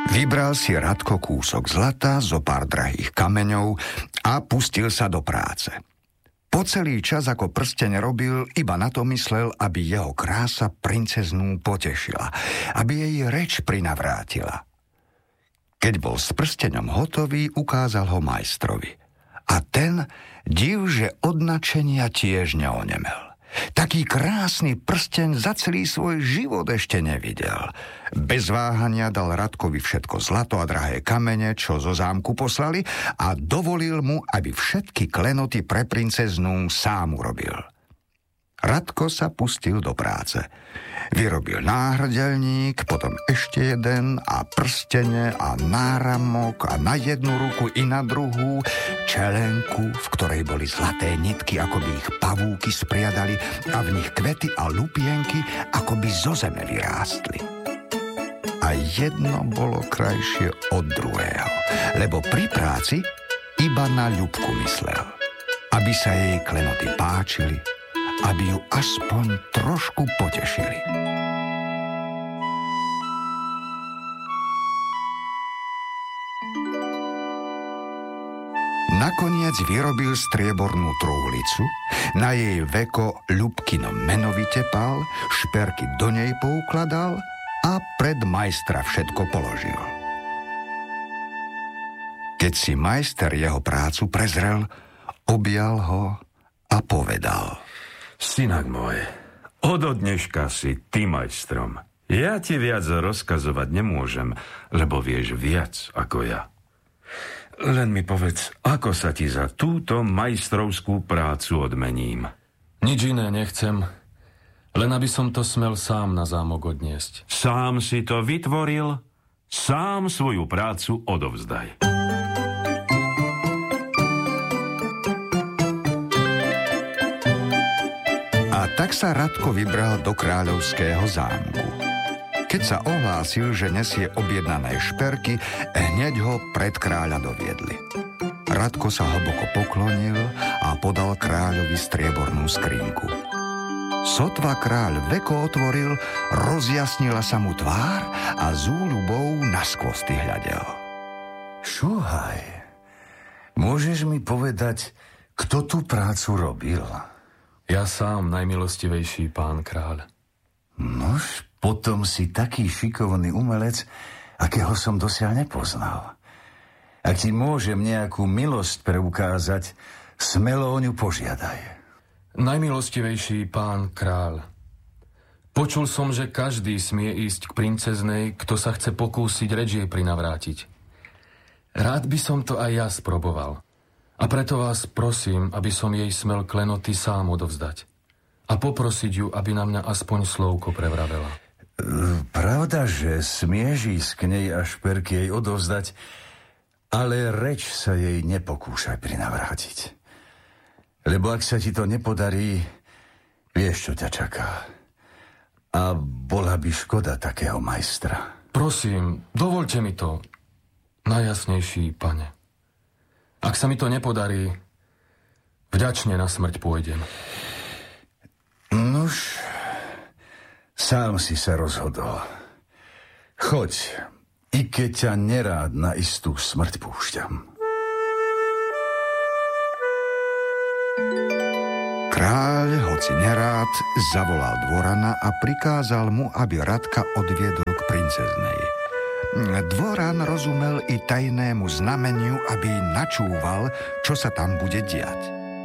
Vybral si Radko kúsok zlata, zo pár drahých kameňov a pustil sa do práce. Po celý čas, ako prsteň robil, iba na to myslel, aby jeho krása princeznú potešila, aby jej reč prinavrátila. Keď bol s prsteňom hotový, ukázal ho majstrovi. A ten, div, že od nadšenia tiež neonemel. Taký krásny prsteň za celý svoj život ešte nevidel. Bez váhania dal Radkovi všetko zlato a drahé kamene, čo zo zámku poslali, a dovolil mu, aby všetky klenoty pre princeznú sám urobil. Radko sa pustil do práce. Vyrobil náhrdelník, potom ešte jeden a prstene a náramok a na jednu ruku i na druhú čelenku, v ktorej boli zlaté nitky, ako by ich pavúky spriadali, a v nich kvety a lupienky, ako by zo zeme vyrástli. A jedno bolo krajšie od druhého, lebo pri práci iba na Ľubku myslel, aby sa jej klenoty páčili, aby ju aspoň trošku potešili. Nakoniec vyrobil striebornú truhlicu, na jej veko Ľubkino meno vytepal, šperky do nej poukladal a pred majstra všetko položil. Keď si majster jeho prácu prezrel, objal ho a povedal: Synak môj, odo dneška si ty majstrom. Ja ti viac rozkazovať nemôžem, lebo vieš viac ako ja. Len mi povedz, ako sa ti za túto majstrovskú prácu odmením. Nič iné nechcem, len aby som to smel sám na zámok odniesť. Sám si to vytvoril, sám svoju prácu odovzdaj. A tak sa Radko vybral do kráľovského zámku. Keď sa ohlásil, že nesie objednané šperky, hneď ho pred kráľa doviedli. Radko sa hlboko poklonil a podal kráľovi striebornú skrinku. Sotva kráľ veko otvoril, rozjasnila sa mu tvár a z úľubou na skvosty hľadel. Šuhaj, môžeš mi povedať, kto tú prácu robil? Ja sám, najmilostivejší pán kráľ. Nož, potom si taký šikovný umelec, akého som dosiaľ nepoznal. Ak ti môžem nejakú milosť preukázať, smelo o ňu požiadaj. Najmilostivejší pán kráľ, počul som, že každý smie ísť k princeznej, kto sa chce pokúsiť reč jej prinavrátiť. Rád by som to aj ja sproboval. A preto vás prosím, aby som jej smel klenoty sám odovzdať. A poprosiť ju, aby na mňa aspoň slovko prevravela. Pravda, že smieš ísť k nej a šperky jej odovzdať, ale reč sa jej nepokúšaj prinavrátiť. Lebo ak sa ti to nepodarí, vieš, čo ťa čaká. A bola by škoda takého majstra. Prosím, dovoľte mi to, najjasnejší pane. Ak sa mi to nepodarí, vďačne na smrť pôjdem. Nuž, sám si sa rozhodol. Choď, i keď ťa nerád na istú smrť púšťam. Kráľ, hoci nerád, zavolal dvorana a prikázal mu, aby Radka odviedol k princeznej. Dvoran rozumel i tajnému znameniu, aby načúval, čo sa tam bude diať.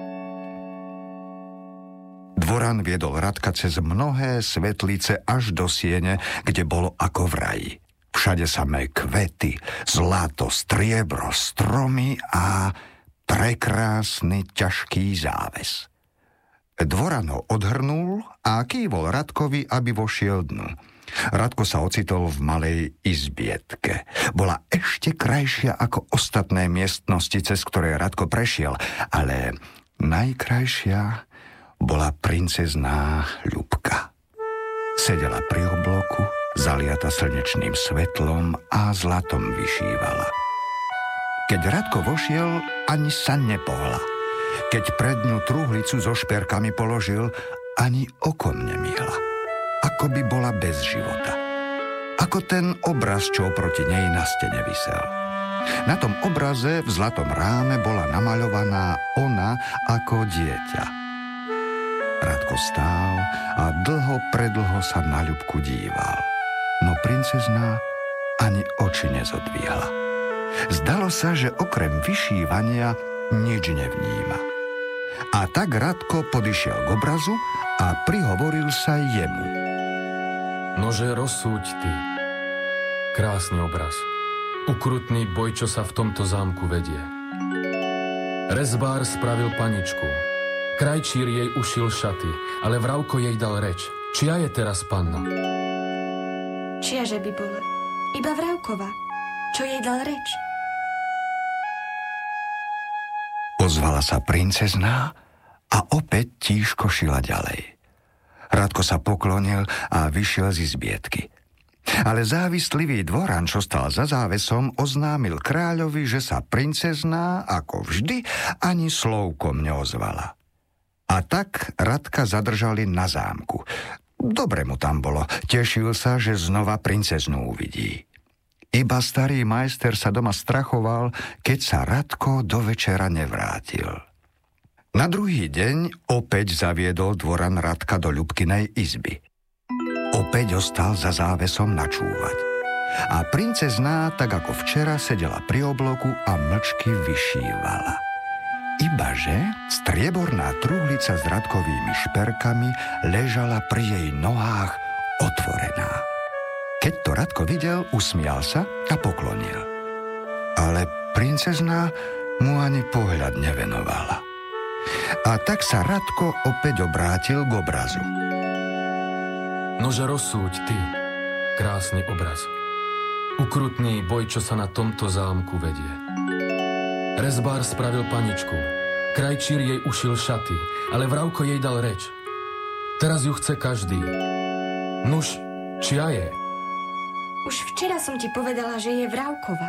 Dvoran viedol Radka cez mnohé svetlice až do siene, kde bolo ako v raji. Všade samé kvety, zlato, striebro, stromy a prekrásny ťažký záves. Dvoran ho odhrnul a kývol Radkovi, aby vošiel dnu. Radko sa ocitol v malej izbietke. Bola ešte krajšia ako ostatné miestnosti, cez ktoré Radko prešiel, ale najkrajšia bola princezná Ľubka. Sedela pri obloku, zaliata slnečným svetlom a zlatom vyšívala. Keď Radko vošiel, ani sa nepohla. Keď pred ňu truhlicu so šperkami položil, ani okom nemihla. Ako by bola bez života. ako ten obraz, čo oproti nej na stene visel. Na tom obraze v zlatom ráme bola namaľovaná ona ako dieťa. Radko stál a predlho sa na Ľubku díval. No princezná ani oči nezodvíhla. Zdalo sa, že okrem vyšívania nič nevníma. A tak Radko podišiel k obrazu a prihovoril sa jemu. Nože rozsúď ty. Krásny obraz. Ukrutný boj, čo sa v tomto zámku vedie. Rezbár spravil paničku. Krajčír jej ušil šaty, ale Vravko jej dal reč. Čia je teraz panna? Čiaže by bola? Iba Vravkova. Čo jej dal reč? Ozvala sa princezná a opäť tížko šila ďalej. Radko sa poklonil a vyšiel z izbietky. Ale závislivý dvoran, čo stal za závesom, oznámil kráľovi, že sa princezná, ako vždy, ani slovkom neozvala. A tak Radka zadržali na zámku. Dobre mu tam bolo, tešil sa, že znova princeznú uvidí. Iba starý majster sa doma strachoval, keď sa Radko do večera nevrátil. Na druhý deň opäť zaviedol dvoran Radka do Ľubkinej izby. Opäť ostal za závesom načúvať. A princezná, tak ako včera, sedela pri obloku a mlčky vyšívala. Ibaže strieborná truhlica s Radkovými šperkami ležala pri jej nohách otvorená. Keď to Radko videl, usmial sa a poklonil. Ale princezná mu ani pohľad nevenovala. A tak sa Radko opäť obrátil k obrazu. Nože rozsúď ty, krásny obraz. Ukrutný boj, čo sa na tomto zámku vedie. Rezbár spravil paničku. Krajčír jej ušil šaty, ale Vravko jej dal reč. Teraz ju chce každý. Nuž, čia je? Už včera som ti povedala, že je Vravkova.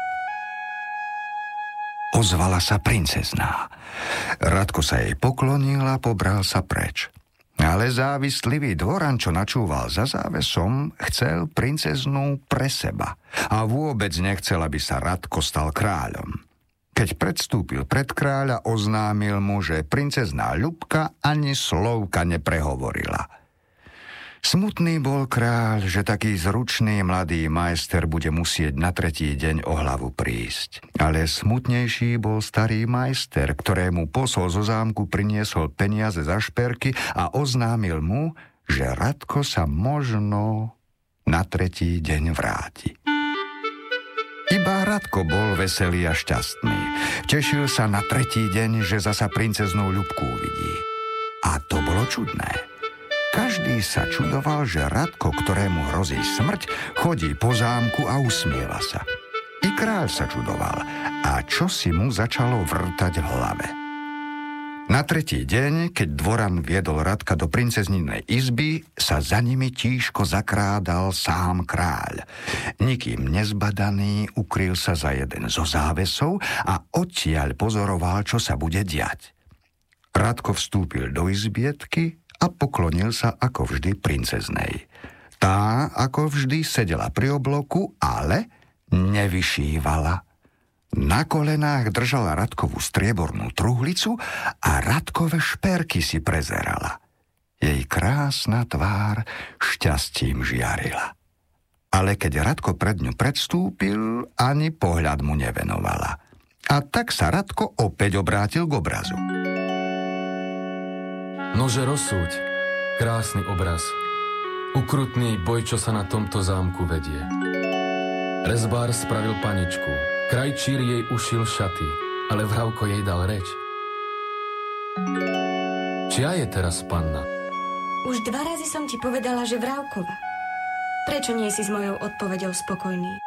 Ozvala sa princezná. Radko sa jej poklonil a pobral sa preč. Ale závislivý dvoran, čo načúval za závesom, chcel princeznú pre seba a vôbec nechcel, aby sa Radko stal kráľom. Keď predstúpil pred kráľa, oznámil mu, že princezná Ľubka ani slovka neprehovorila. Smutný bol kráľ, že taký zručný mladý majster bude musieť na tretí deň o hlavu prísť. Ale smutnejší bol starý majster, ktorému posol zo zámku priniesol peniaze za šperky a oznámil mu, že Radko sa možno na tretí deň vráti. Iba Radko bol veselý a šťastný. Tešil sa na tretí deň, že zasa princeznú Ľubku uvidí. A to bolo čudné. Každý sa čudoval, že Radko, ktorému hrozí smrť, chodí po zámku a usmieva sa. I kráľ sa čudoval a čo si mu začalo vrtať v hlave. Na tretí deň, keď dvoran viedol Radka do princezninej izby, sa za nimi tížko zakrádal sám kráľ. Nikým nezbadaný ukryl sa za jeden zo závesov a odtiaľ pozoroval, čo sa bude diať. Radko vstúpil do izbietky a poklonil sa ako vždy princeznej. Tá ako vždy sedela pri obloku, ale nevyšívala. Na kolenách držala Radkovú striebornú truhlicu a Radkove šperky si prezerala. Jej krásna tvár šťastím žiarila. Ale keď Radko pred ňu predstúpil, ani pohľad mu nevenovala. A tak sa Radko opäť obrátil k obrazu. Nože rozsúď, krásny obraz. Ukrutný boj, čo sa na tomto zámku vedie. Rezbár spravil paničku. Krajčír jej ušil šaty, ale Vravko jej dal reč. Čia je teraz panna? Už 2 razy som ti povedala, že Vravkova. Prečo nie si s mojou odpoveďou spokojný?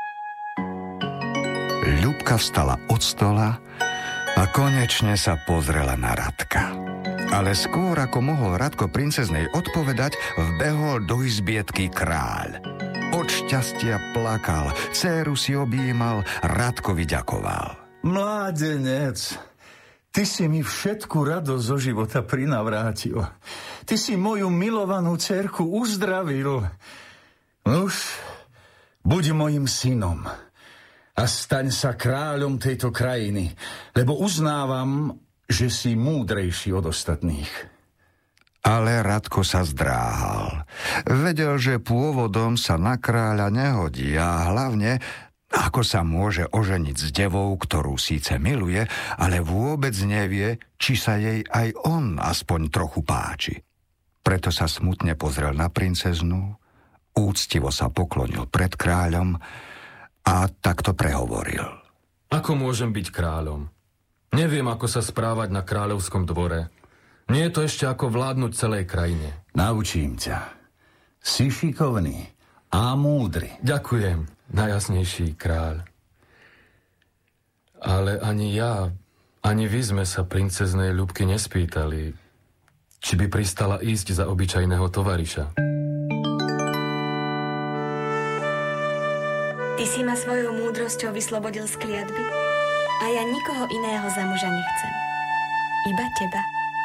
Ľubka vstala od stola a konečne sa pozrela na Radka. Ale skôr, ako mohol Radko princeznej odpovedať, vbehol do izbietky kráľ. Od šťastia plakal, dcéru si objímal, Radkovi ďakoval. Mládenec, ty si mi všetku radosť zo života prinavrátil. Ty si moju milovanú dcérku uzdravil. Nuž, Buď mojim synom a staň sa kráľom tejto krajiny, lebo uznávam, že si múdrejší od ostatných. Ale Radko sa zdráhal. Vedel, že pôvodom sa na kráľa nehodí a hlavne, ako sa môže oženiť s devou, ktorú síce miluje, ale vôbec nevie, či sa jej aj on aspoň trochu páči. Preto sa smutne pozrel na princeznu, úctivo sa poklonil pred kráľom a takto prehovoril. Ako môžem byť kráľom? Neviem, ako sa správať na kráľovskom dvore. Nie je to ešte ako vládnuť celej krajine. Naučím ťa. Si šikovný a múdry. Ďakujem, najjasnejší kráľ. Ale ani ja, ani vy sme sa princeznej Ľubky nespýtali, či by pristala ísť za obyčajného tovariša. Ty si ma svojou múdrosťou vyslobodil z kliatby a ja nikoho iného za muža nechcem. Iba teba.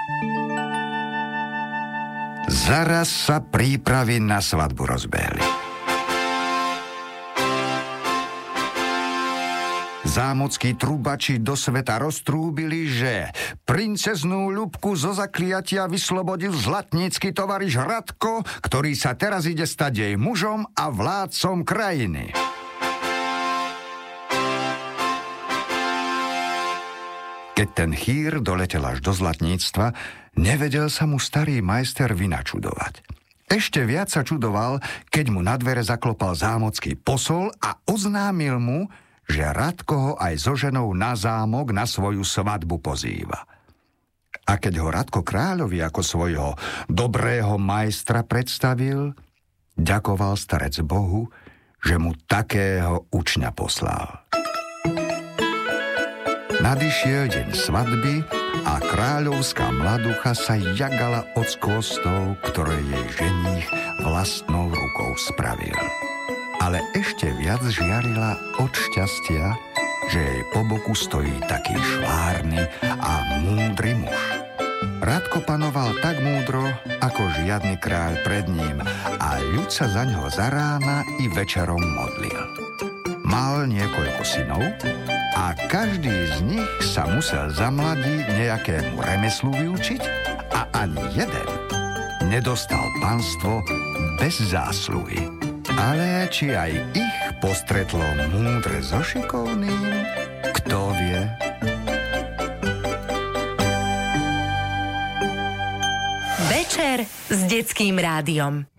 Zaraz sa prípravy na svadbu rozbehli. Zámockí trubači do sveta roztrúbili, že princeznú Ľubku zo zakliatia vyslobodil zlatnícky tovariš Radko, ktorý sa teraz ide stať jej mužom a vládcom krajiny. Keď ten chýr doletel až do zlatníctva, nevedel sa mu starý majster vynačudovať. Ešte viac sa čudoval, keď mu na dvere zaklopal zámocký posol a oznámil mu, že Radko ho aj so ženou na zámok na svoju svadbu pozýva. A keď ho Radko kráľovi ako svojho dobrého majstra predstavil, ďakoval starec Bohu, že mu takého učňa poslal. Nadišiel deň svadby a kráľovská mladucha sa jagala od skvostov, ktoré jej ženích vlastnou rukou spravil. Ale ešte viac žiarila od šťastia, že jej po boku stojí taký švárny a múdry muž. Radko panoval tak múdro, ako žiadny kráľ pred ním a ľud sa za ňoho za rána i večerom modlil. Mal niekoľko synov a každý z nich sa musel za mladí nejakému remeslu vyučiť a ani jeden nedostal panstvo bez zásluhy. Ale či aj ich postretlo múdre so šikovným, kto vie? Večer s Detským rádiom.